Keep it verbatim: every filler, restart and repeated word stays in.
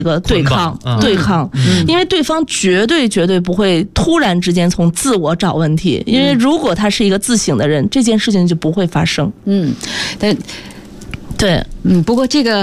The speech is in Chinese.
一个对抗，嗯、对抗、嗯，因为对方绝对绝对不会突然之间从自我找问题，因为如果他是一个自省的人，这件事情就不会发生。 嗯，但对，嗯，不过这个。